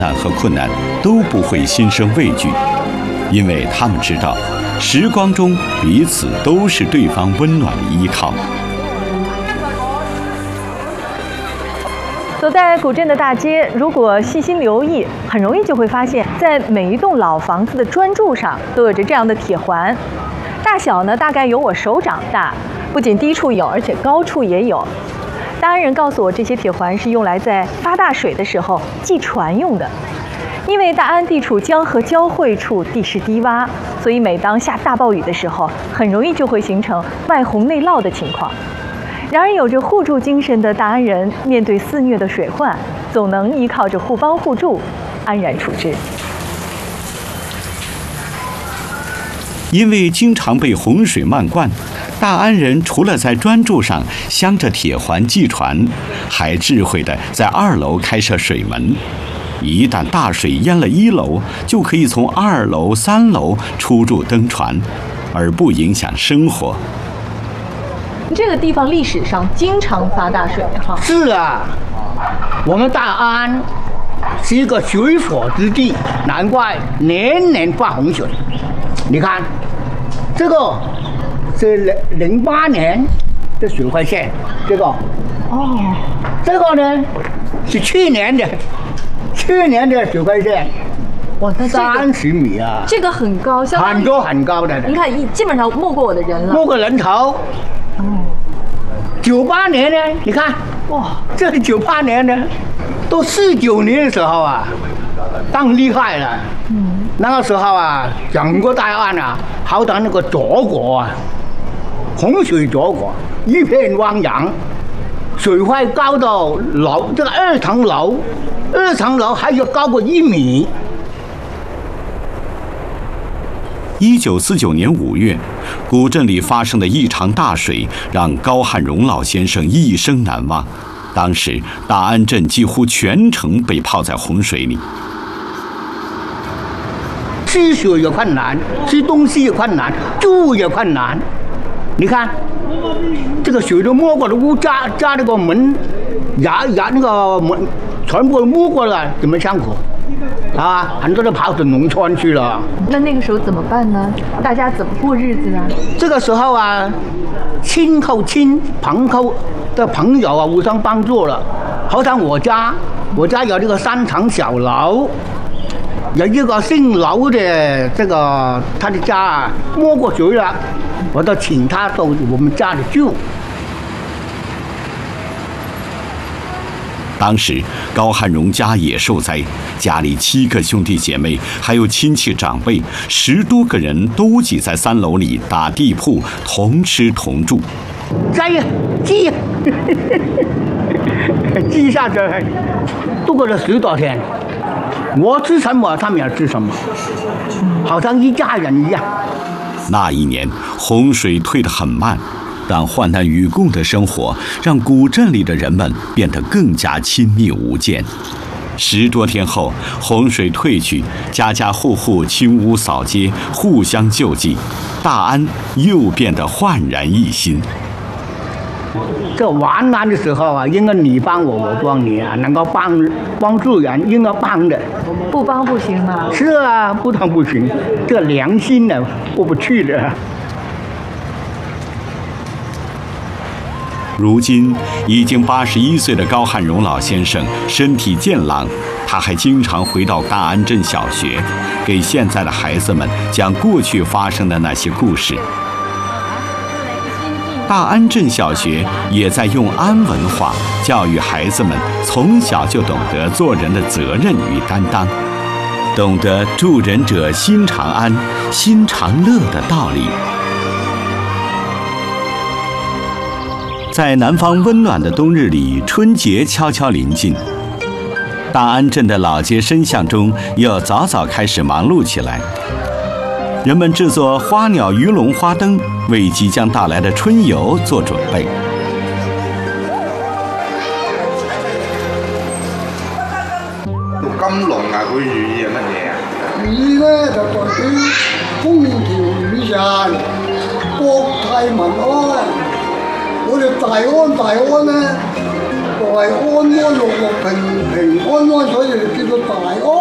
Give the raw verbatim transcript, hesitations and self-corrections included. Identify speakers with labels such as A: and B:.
A: 难和困难都不会心生畏惧，因为他们知道，时光中彼此都是对方温暖的依靠。
B: 走在古镇的大街，如果细心留意，很容易就会发现，在每一栋老房子的砖柱上都有着这样的铁环，大小呢大概有我手掌大，不仅低处有，而且高处也有。大安人告诉我，这些铁环是用来在发大水的时候系船用的。因为大安地处江河交汇处，地势低洼，所以每当下大暴雨的时候，很容易就会形成外洪内涝的情况。然而，有着互助精神的大安人，面对肆虐的水患，总能依靠着互帮互助，安然处之。
A: 因为经常被洪水漫灌，大安人除了在砖柱上镶着铁环系船，还智慧地在二楼开设水门。一旦大水淹了一楼，就可以从二楼、三楼出入登船，而不影响生活。
B: 这个地方历史上经常发大水哈。
C: 是啊，我们大安是一个水火之地，难怪年年发洪水。你看，这个是零零八年的水患线，这个哦，这个呢是去年的，去年的水患线。哇，三十米啊！
B: 这个很高，相当于
C: 很高很高的。
B: 你看，基本上没过我的人了。
C: 没过人头。哦。九八年呢？你看，哇，这是九八年呢，都四九年的时候啊，更厉害了。嗯。那个时候啊，整个大安啊，好像那个泽国啊，洪水泽国，一片汪洋，水位高到楼这个二层楼，二层楼还有高过一米。
A: 一九四九年五月，古镇里发生的一场大水，让高汉荣老先生一生难忘。当时，大安镇几乎全城被泡在洪水里，
C: 吃水也困难，吃东西也困难，住也困难。你看，这个水都没过了屋，扎扎那个门，牙牙那个门，全部没过了，怎么辛苦？啊，很多都跑到农村去了。
B: 那那个时候怎么办呢？大家怎么过日子呢？
C: 这个时候啊，亲后亲，朋后的朋友啊，互相帮助了。好像我家，我家有这个三层小楼，有一个姓楼的这个他的家啊，没过水了，我都请他到我们家里住。
A: 当时高汉荣家也受灾，家里七个兄弟姐妹，还有亲戚长辈，十多个人都挤在三楼里打地铺，同吃同住。
C: 摘呀，记呀，记下这度过了十多天，我吃什么，他们也吃什么，好像一家人一样。
A: 那一年洪水退得很慢，但患难与共的生活让古镇里的人们变得更加亲密无间。十多天后，洪水退去，家家户户清屋扫街，互相救济，大安又变得焕然一新。
C: 这完难的时候啊，应该你帮我，我帮你啊，能够帮帮助人，应该帮的，
B: 不帮不行嘛。
C: 是啊，不帮不行，这个良心呢过不去的。
A: 如今已经八十一岁的高汉荣老先生身体健朗，他还经常回到大安镇小学，给现在的孩子们讲过去发生的那些故事。大安镇小学也在用安文化教育孩子们，从小就懂得做人的责任与担当，懂得助人者心常安、心常乐的道理。在南方温暖的冬日里，春节悄悄临近，大安镇的老街深巷中又早早开始忙碌起来。人们制作花鸟鱼龙花灯，为即将到来的春游做准备。
D: 金龍啊，佢寓意係乜嘢啊？
E: 寓意咧就代表風調雨順、國泰民安。我哋大安大安咧，代係安安樂樂、平平安安，所以叫做大安。